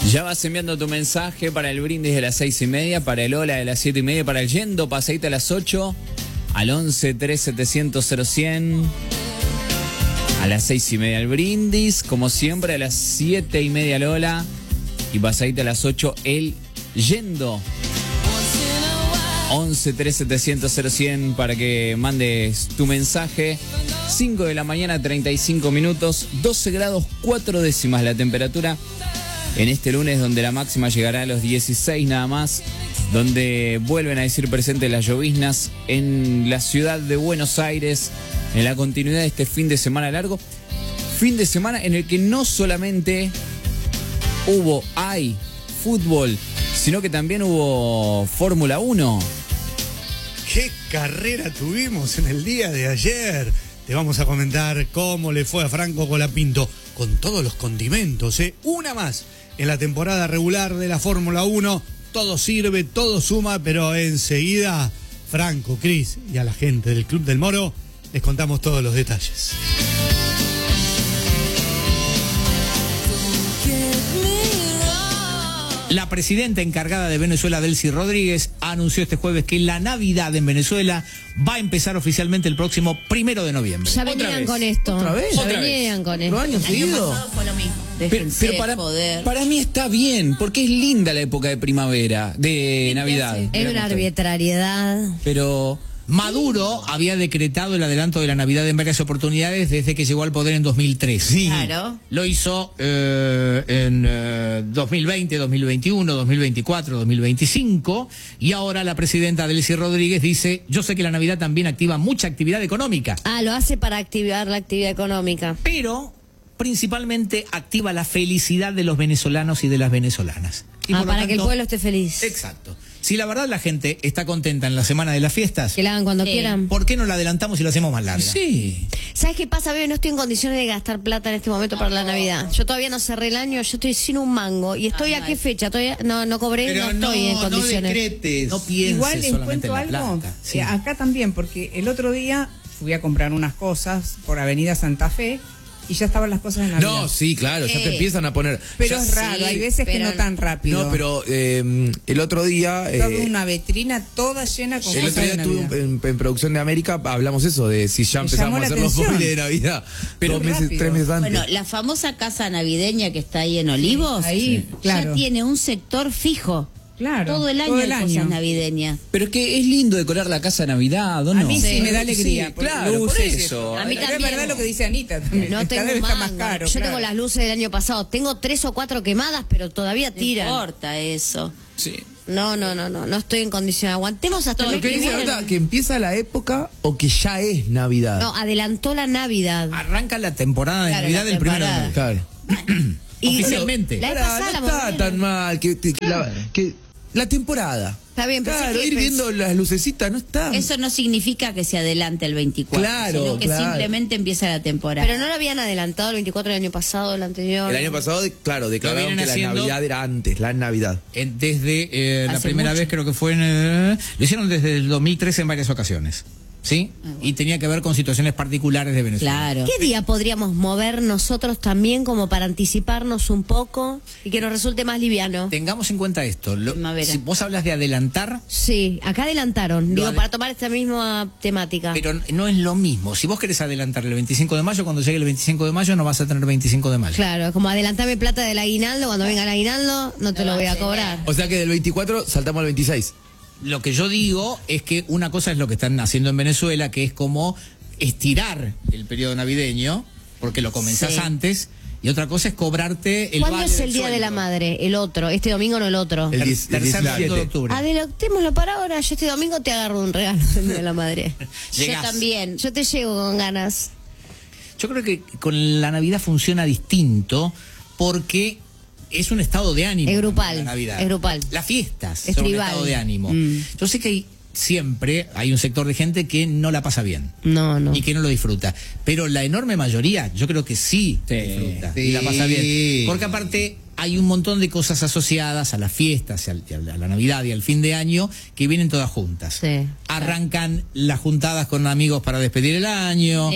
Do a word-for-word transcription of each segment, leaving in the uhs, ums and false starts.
Ya vas enviando tu mensaje para el brindis de las seis y media, para el hola de las siete y media, para el yendo pasadita a las ocho, al once tres setecientos cero cien. A las seis y media el brindis, como siempre a las siete y media el hola y pasadita a las ocho el yendo. once tres setecientos cero cien para que mandes tu mensaje. cinco de la mañana, treinta y cinco minutos, doce grados cuatro décimas la temperatura en este lunes, donde la máxima llegará a los dieciséis nada más, donde vuelven a decir presente las lloviznas en la ciudad de Buenos Aires, en la continuidad de este fin de semana largo. Fin de semana en el que no solamente hubo, hay fútbol, sino que también hubo Fórmula uno. ¡Qué carrera tuvimos en el día de ayer! Te vamos a comentar cómo le fue a Franco Colapinto con todos los condimentos, ¿eh? Una más en la temporada regular de la Fórmula uno. Todo sirve, todo suma, pero enseguida Franco, Cris y a la gente del Club del Moro les contamos todos los detalles. La presidenta encargada de Venezuela, Delcy Rodríguez, anunció este jueves que la Navidad en Venezuela va a empezar oficialmente el próximo primero de noviembre. Ya venían con esto. ¿Otra vez? Ya ¿Otra venían vez? con ¿Otro esto. año El año seguido? pasado fue lo mismo. Pero, Déjense pero para, joder. para mí está bien, porque es linda la época de primavera, de Navidad. Es una arbitrariedad. Pero Maduro había decretado el adelanto de la Navidad en varias oportunidades desde que llegó al poder en dos mil tres. Sí. Claro. Lo hizo eh, en eh, dos mil veinte, dos mil veintiuno, dos mil veinticuatro, dos mil veinticinco, y ahora la presidenta Delcy Rodríguez dice: yo sé que la Navidad también activa mucha actividad económica, Ah, lo hace para activar la actividad económica. pero principalmente activa la felicidad de los venezolanos y de las venezolanas. Y Ah, por lo para que el tanto- pueblo esté feliz. Exacto. Si la verdad la gente está contenta en la semana de las fiestas, Que la hagan cuando Sí. quieran. ¿por qué no la adelantamos y la hacemos más larga? sí. ¿Sabes qué pasa, bebé? No estoy en condiciones de gastar plata en este momento para la Navidad. Yo todavía no cerré el año, yo estoy sin un mango. ¿Y estoy Ah, a qué mal. fecha? Todavía no, no cobré, Pero no estoy en no condiciones. decretes. No pienses Igual les solamente cuento en la algo, plata. Sí. eh, acá también, porque el otro día fui a comprar unas cosas por Avenida Santa Fe y ya estaban las cosas de Navidad. No, sí, claro, ya te Eh, empiezan a poner. Pero ya- es raro, sí, hay veces que pero no tan rápido. No, pero eh, el otro día. Toda eh, una vitrina toda llena con el cosas otro día de estuve Navidad. en, en Producción de América, hablamos eso, de si ya Me empezamos llamó a la hacer los atención. móviles de Navidad. Pero dos meses, rápido. tres meses antes. Bueno, la famosa casa navideña que está ahí en Olivos, Ahí, ya claro. tiene un sector fijo. Claro, Todo el año todo el hay año. cosas navideñas. Pero es que es lindo decorar la casa de Navidad, ¿o no? A mí sí, Sí. me da alegría. Sí, por claro, por luces y eso. A mí Pero también. es verdad lo que dice Anita también. No Cada tengo vez un está más mango. caro. Yo claro. tengo las luces del año pasado. Tengo tres o cuatro quemadas, pero todavía No tiran. importa eso. Sí. No, no, no, no. No estoy en condición. Aguantemos hasta el Lo mes que que dice viene. Nota, que empieza la época o que ya es Navidad. No, adelantó la Navidad. Arranca la temporada de Claro, Navidad la del primero de temporada. noviembre. Claro. Y- Oficialmente. La vez Ahora, pasada la no está movieron. tan mal. Que, que- la, que la temporada. Está bien, pero Claro, sí que ir pens- viendo las lucecitas no está. Eso no significa que se adelante el veinticuatro, Claro, sino que claro. simplemente empieza la temporada. Pero no lo habían adelantado el veinticuatro del año pasado, el anterior. El año pasado, de- claro, declararon vienen que la haciendo- Navidad era antes, la Navidad. En- Desde eh, la Hace primera mucho. vez creo que fue en... eh, lo hicieron desde el dos mil trece en varias ocasiones. ¿Sí? Y tenía que ver con situaciones particulares de Venezuela. Claro. ¿Qué día podríamos mover nosotros también como para anticiparnos un poco y que nos resulte más liviano? Tengamos en cuenta esto. Lo- Primavera. si vos hablas de adelantar, Sí, acá adelantaron, Lo digo, ade- para tomar esta misma temática. pero no es lo mismo. Si vos querés adelantar el veinticinco de mayo, cuando llegue el veinticinco de mayo no vas a tener veinticinco de mayo. Claro, como adelantame plata del aguinaldo, cuando venga el aguinaldo no te No lo voy va a a llegar. cobrar. O sea que del veinticuatro saltamos al veintiséis. Lo que yo digo es que una cosa es lo que están haciendo en Venezuela, que es como estirar el periodo navideño, porque lo comenzás Sí. antes, y otra cosa es cobrarte el ¿Cuándo vale es del el Día de la sueldo. Madre? El otro, este domingo no el otro. El Ter- diez- el tercer diecisiete. domingo de octubre. Adelantémoslo para ahora, yo este domingo te agarro un regalo del Día de la Madre. Llegás. Yo también. Yo te llego con ganas. Yo creo que con la Navidad funciona distinto porque es un estado de ánimo. Es grupal, La Navidad. es grupal. Las fiestas Es son tribal. un estado de ánimo. Mm. Yo sé que hay, siempre hay un sector de gente que no la pasa bien. No, no. Y que no lo disfruta. Pero la enorme mayoría, yo creo que sí, Sí, disfruta sí. y la pasa bien. Porque aparte hay un montón de cosas asociadas a las fiestas, y al- y a la Navidad y al fin de año, que vienen todas juntas. Sí. Arrancan las juntadas con amigos para despedir el año. Sí.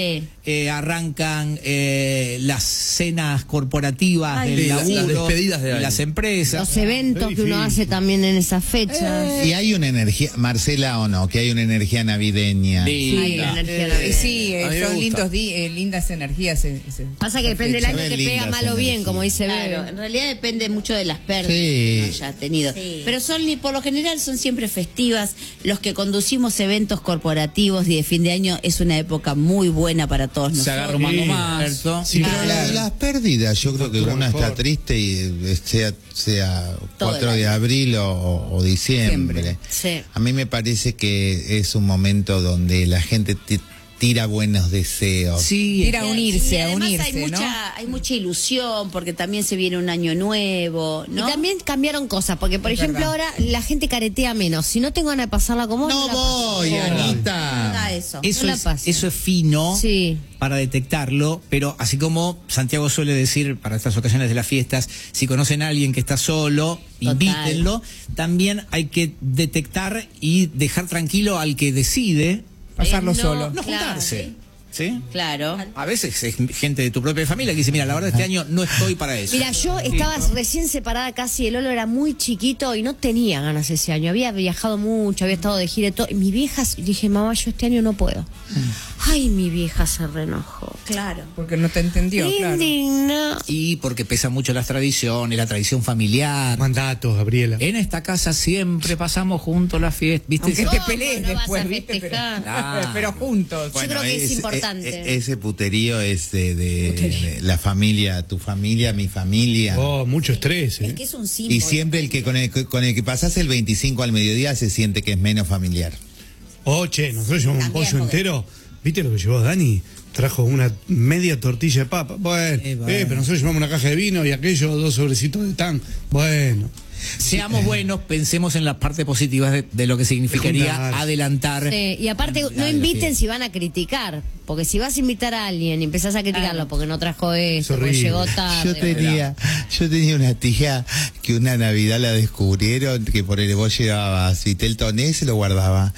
eh, arrancan eh, las cenas corporativas Ay, del sí, las- laburo, las despedidas de y año. las empresas. Los eventos Qué que uno difícil. hace también en esas fechas. Y hay una energía, Marcela o no, que hay una energía navideña. Sí. Hay una energía Eh, navideña. sí, eh, A mí me son gusta. lindos di- eh, lindas energías. eh, ese- Pasa que depende del Se año ven que pega lindas mal o bien, energías. como dice Claro, Bebe. en realidad depende mucho de las pérdidas Sí. que uno haya tenido. Pero son, por lo general, son siempre festivas. Los que conducimos eventos corporativos y de fin de año es una época muy buena para todos Se nosotros. agarra un mango Sí. más. ¿Cierto? Sí, Pero la- las pérdidas, yo creo que Factura una está mejor. triste y eh, sea, sea Todo cuatro el de año. abril o, o diciembre. Sí. A mí me parece que es un momento donde la gente te tira buenos deseos. Sí, Ir a unirse, Y a además unirse, hay ¿no? mucha, hay mucha ilusión porque también se viene un año nuevo, ¿no? Y también cambiaron cosas, porque por Es ejemplo verdad. ahora la gente caretea menos. Si no tengo ganas de pasarla como vos, No la paso. voy, Anita. Haga eso. Eso, No la es, paso. eso es fino Sí. para detectarlo, pero así como Santiago suele decir para estas ocasiones de las fiestas, si conocen a alguien que está solo, Total. invítenlo. También hay que detectar y dejar tranquilo al que decide Pasarlo Eh, no, solo. no Claro. juntarse. ¿Sí? Claro. A veces es gente de tu propia familia que dice, mira, la verdad este año no estoy para eso. Mira, yo estaba recién separada casi, el Lolo era muy chiquito y no tenía ganas ese año. Había viajado mucho, había estado de gira y todo. Y mi vieja, dije, mamá, yo este año no puedo. Ay, mi vieja se reenojó. Claro. Porque no te entendió, claro. Indigna. Y porque pesan mucho las tradiciones, la tradición familiar. Mandatos, Gabriela. En esta casa siempre pasamos juntos la fiesta, ¿viste? Aunque ¿Cómo te pelees no vas después, a ¿viste? Pero, festejar? Ah. pero juntos. Yo creo que es ese- importante. e- e- ese puterío es de, de- de la familia, tu familia, mi familia. Oh, mucho estrés, ¿eh? Es que es un símbolo. Y siempre el que con el, que- con el que pasás el veinticinco al mediodía se siente que es menos familiar. Oh, che, nosotros llevamos un También, pollo porque- entero. ¿Viste lo que llevó Dani? Trajo una media tortilla de papa. Bueno, Eh, eh, bueno. pero nosotros llevamos una caja de vino y aquello, dos sobrecitos de tan. Bueno. Seamos buenos, pensemos en las partes positivas de, de lo que significaría Juntar. adelantar. Sí, y aparte, la- no la inviten fiesta. si van a criticar. Porque si vas a invitar a alguien y empezás a criticarlo porque no trajo esto, Es porque horrible. llegó tarde. Yo tenía, yo tenía una tía que una Navidad la descubrieron que por el vos llevabas Vitel Toné se lo guardaba.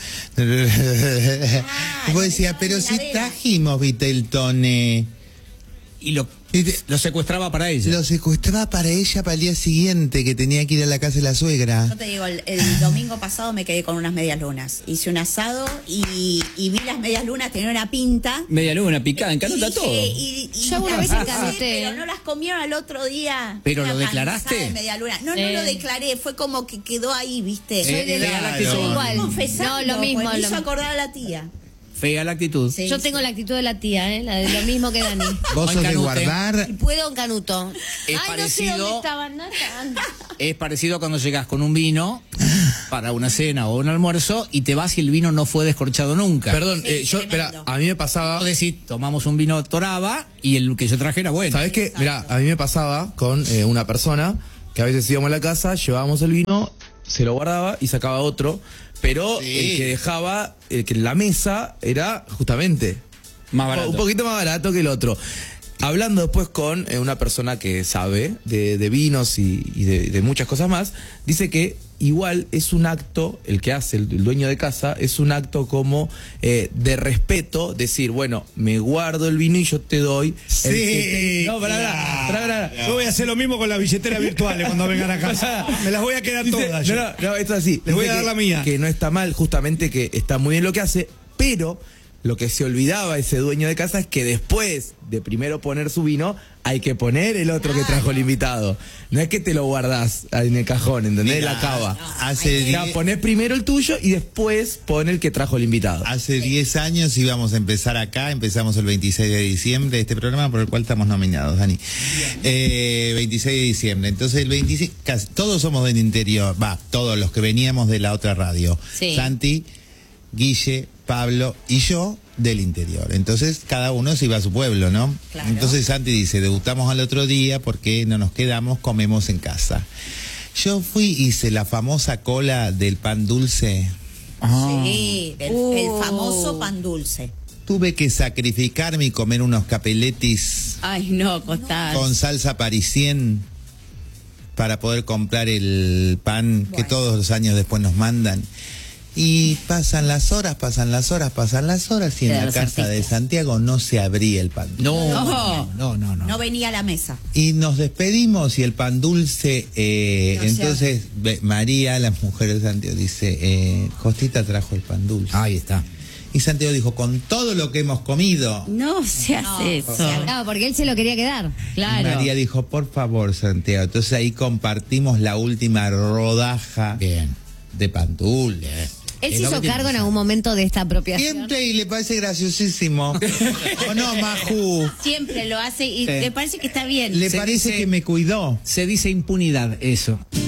y vos decías, pero si trajimos Vitel Toné. Y lo, Y te- lo secuestraba para ella. Lo secuestraba para ella para el día siguiente, que tenía que ir a la casa de la suegra. Yo te digo, el, el domingo pasado me quedé con unas medias lunas. Hice un asado y, y vi las medias lunas, tenían una pinta. Media luna, picada, Y encanota dije, todo. y- y- Yo alguna vez Sí, encanté. pero no las comieron al otro día. ¿Pero Una lo declaraste? panzada de media luna. No, no Eh. lo declaré, fue como que quedó ahí, ¿viste? Soy de la- la- soy igual. Confesando, No, lo mismo. pues, me hizo lo- acordar a la tía. Fea la actitud. Sí, Yo sí. tengo la actitud de la tía, ¿eh? La de lo mismo que Dani. Vos sos de Canute. guardar. Y puedo en Canuto. Es Ay, no sé parecido- dónde estaban. No estaban. Es parecido a cuando llegas con un vino para una cena o un almuerzo y te vas y el vino no fue descorchado nunca. Perdón, Sí, eh, yo, tremendo. espera, a mí me pasaba. Vos decís, tomamos un vino Toraba y el que yo traje era bueno. ¿Sabés qué? Mira, a mí me pasaba con eh, una persona que a veces íbamos a la casa, llevábamos el vino, se lo guardaba y sacaba otro, pero Sí. el que dejaba, el que en la mesa era justamente Más barato. un poquito más barato que el otro. Hablando después con eh, una persona que sabe de, de vinos y, y de, de muchas cosas más, dice que igual es un acto, el que hace el, el dueño de casa, es un acto como eh, de respeto, decir, bueno, me guardo el vino y yo te doy. el Sí. que te- No, pará, pará, pará, pará. Yo voy a hacer lo mismo con las billeteras virtuales cuando vengan a casa. Me las voy a quedar Dice- todas. no, yo. no, no, esto es así. Les voy Dice a dar que- la mía. Que no está mal, justamente que está muy bien lo que hace, pero lo que se olvidaba ese dueño de casa es que después de primero poner su vino, hay que poner el otro que trajo el invitado. No es que te lo guardás en el cajón, ¿entendés? Mira, La cava. hace O sea, diez- ponés primero el tuyo y después pone el que trajo el invitado. Hace diez años íbamos a empezar acá, empezamos el veintiséis de diciembre, este programa por el cual estamos nominados, Dani. Eh, veintiséis de diciembre, entonces el veintiséis, casi todos somos del interior, va, todos los que veníamos de la otra radio. Sí. Santi, Guille, Pablo y yo del interior. Entonces cada uno se iba a su pueblo, ¿no? Claro. Entonces Santi dice, debutamos al otro día porque no nos quedamos, comemos en casa. Yo fui, hice la famosa cola del pan dulce. Sí, el, Uh. el famoso pan dulce. Tuve que sacrificarme y comer unos capeletis Ay, no, Costal. con salsa parisien para poder comprar el pan que Bueno. todos los años después nos mandan. Y pasan las horas, pasan las horas, pasan las horas y en De la los casa de artistas. Santiago no se abría el pan. No, No. no, no, no. No venía a la mesa. Y nos despedimos y el pan dulce, eh, No se entonces ve- María, la mujer de Santiago, dice, eh, Costita trajo el pan dulce. Ahí está. Y Santiago dijo, con todo lo que hemos comido. No se hace eso. No, porque él se lo quería quedar. Y Claro. María dijo, por favor, Santiago. Entonces ahí compartimos la última rodaja Bien. de pan dulce. Él Es se lo hizo que tiene cargo que en ser. algún momento de esta apropiación. Siempre y le parece graciosísimo. ¿O no, Maju? Siempre lo hace y Eh. me parece que está bien. Le Se parece dice- que me cuidó. Se dice impunidad, eso.